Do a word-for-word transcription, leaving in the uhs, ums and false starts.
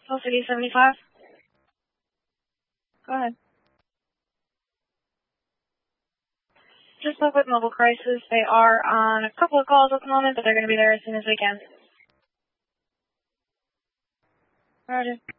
Full City seventy-five. Go ahead. Just spoke with Mobile Crisis. They are on a couple of calls at the moment, but they're going to be there as soon as we can. Roger.